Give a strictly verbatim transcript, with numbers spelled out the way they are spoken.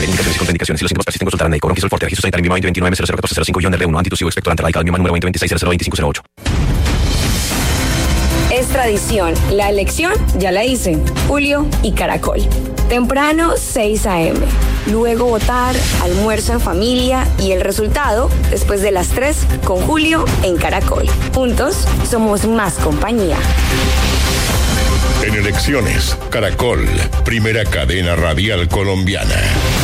número de indicaciones y contraindicaciones. Si los síntomas persisten, consultar al médico. Bronquisol forte, registro sanitario en veintinueve cero cero catorce cero cinco R uno, antitusivo expectorante radical, bioma número veinte veintiséis cero cero veinticinco cero ocho. Es tradición. La elección ya la hice. Julio y Caracol. Temprano, seis a.m. Luego votar, almuerzo en familia y el resultado después de las tres con Julio en Caracol. Juntos somos más compañía. En elecciones, Caracol, primera cadena radial colombiana.